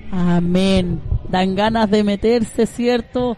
Amén. Dan ganas de meterse, ¿cierto?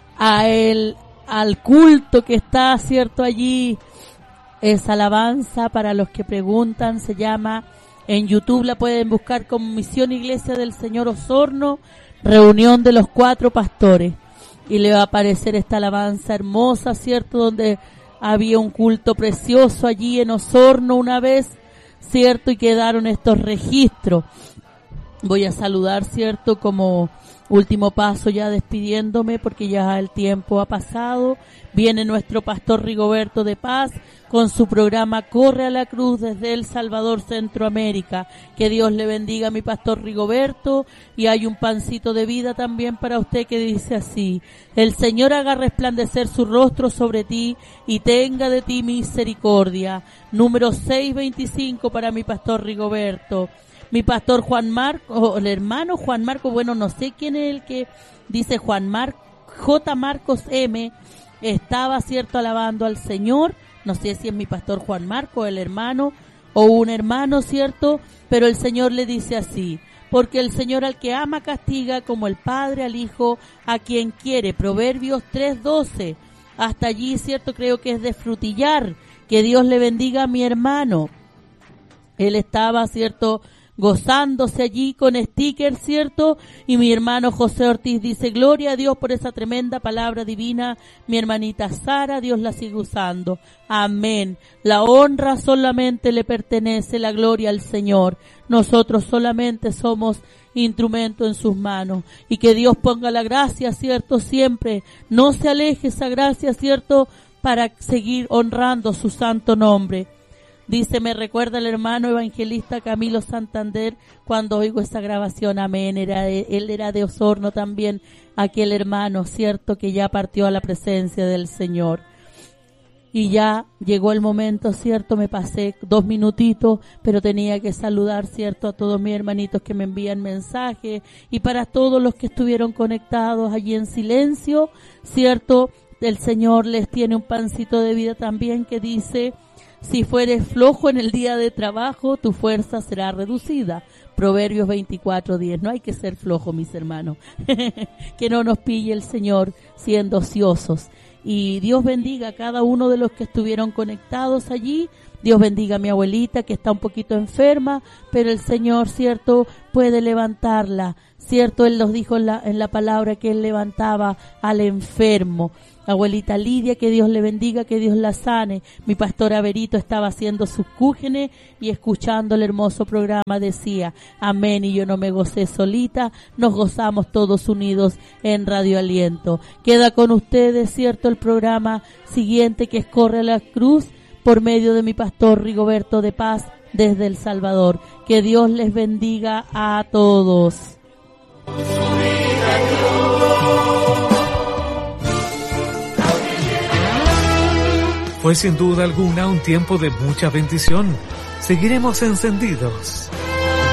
Al culto que está, ¿cierto? Allí. Esa alabanza, para los que preguntan, se llama, en YouTube la pueden buscar como Misión Iglesia del Señor Osorno, Reunión de los 4 Pastores. Y le va a aparecer esta alabanza hermosa, ¿cierto? Donde había un culto precioso allí en Osorno una vez, ¿cierto? Y quedaron estos registros. Voy a saludar, ¿cierto? Como último paso, ya despidiéndome, porque ya el tiempo ha pasado. Viene nuestro pastor Rigoberto de Paz con su programa Corre a la Cruz desde El Salvador, Centroamérica. Que Dios le bendiga a mi pastor Rigoberto. Y hay un pancito de vida también para usted que dice así: el Señor haga resplandecer su rostro sobre ti y tenga de ti misericordia. Número 625 para mi pastor Rigoberto. Mi pastor Juan Marco, o el hermano Juan Marco, bueno, no sé quién es el que dice Juan Marco, J. Marcos M, estaba, ¿cierto?, alabando al Señor. No sé si es mi pastor Juan Marco, el hermano, o un hermano, ¿cierto? Pero el Señor le dice así: porque el Señor al que ama castiga, como el Padre al Hijo a quien quiere. Proverbios 3:12. Hasta allí, ¿cierto? Creo que es de Frutillar. Que Dios le bendiga a mi hermano. Él estaba, ¿cierto?, gozándose allí con sticker, ¿cierto? Y mi hermano José Ortiz dice: gloria a Dios por esa tremenda palabra divina. Mi hermanita Sara, Dios la sigue usando. Amén. La honra solamente le pertenece, la gloria al Señor. Nosotros solamente somos instrumento en sus manos. Y que Dios ponga la gracia, ¿cierto? Siempre no se aleje esa gracia, ¿cierto? Para seguir honrando su santo nombre. Dice, me recuerda el hermano evangelista Camilo Santander cuando oigo esa grabación. Amén. Él era de Osorno también, aquel hermano, ¿cierto?, que ya partió a la presencia del Señor. Y ya llegó el momento, ¿cierto? Me pasé 2 minutitos, pero tenía que saludar, ¿cierto?, a todos mis hermanitos que me envían mensajes, y para todos los que estuvieron conectados allí en silencio, ¿cierto? El Señor les tiene un pancito de vida también que dice: si fueres flojo en el día de trabajo, tu fuerza será reducida. Proverbios 24:10. No hay que ser flojo, mis hermanos. Que no nos pille el Señor siendo ociosos. Y Dios bendiga a cada uno de los que estuvieron conectados allí. Dios bendiga a mi abuelita, que está un poquito enferma, pero el Señor, ¿cierto?, puede levantarla, ¿cierto? Él nos dijo en la palabra que Él levantaba al enfermo. Abuelita Lidia, que Dios le bendiga, que Dios la sane. Mi pastor Averito estaba haciendo sus cúgenes y escuchando el hermoso programa decía: amén. Y yo no me gocé solita, nos gozamos todos unidos en Radio Aliento. Queda con ustedes, ¿cierto?, el programa siguiente, que es Corre a la Cruz, por medio de mi pastor Rigoberto de Paz desde El Salvador. Que Dios les bendiga a todos. Fue sin duda alguna un tiempo de mucha bendición. Seguiremos encendidos